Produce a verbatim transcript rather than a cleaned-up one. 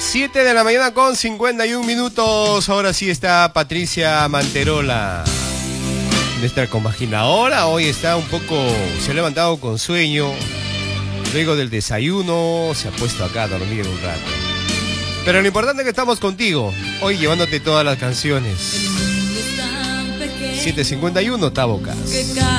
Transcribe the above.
siete de la mañana con cincuenta y un minutos. Ahora sí está Patricia Manterola, nuestra compaginadora. Hoy está un poco, se ha levantado con sueño. Luego del desayuno se ha puesto acá a dormir un rato. Pero lo importante es que estamos contigo, hoy llevándote todas las canciones. siete cincuenta y uno, Tabocas.